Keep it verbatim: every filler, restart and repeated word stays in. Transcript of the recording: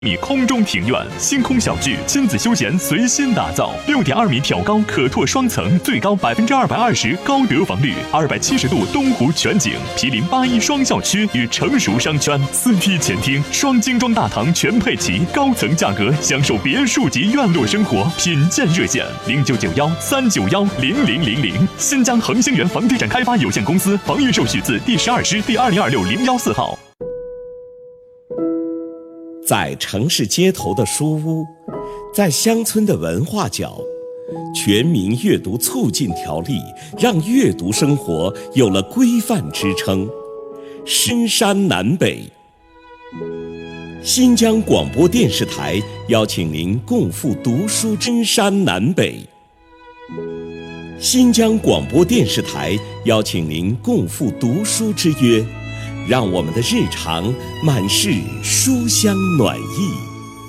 米空中庭院，星空小聚，亲子休闲随心打造。六点二米挑高可拓双层，最高百分之二百二十高得房率，二百七十度东湖全景，毗邻八一双校区与成熟商圈，四梯前厅，双精装大堂全配齐，高层价格享受别墅级院落生活，品鉴热线零九九幺三九幺零零零零。新疆恒星源房地产开发有限公司房预授许字第十二师第二零二六零幺四号。 在城市街头的书屋，在乡村的文化角，全民阅读促进条例让阅读生活有了规范支撑。深山南北，新疆广播电视台邀请您共赴读书深山南北。新疆广播电视台邀请您共赴读书之约，让我们的日常满是书香暖意。